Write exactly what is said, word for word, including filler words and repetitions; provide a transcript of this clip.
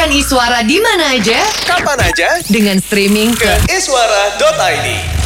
Dengarkan Iswara di mana aja, Kapan aja dengan streaming ke iswara dot i d.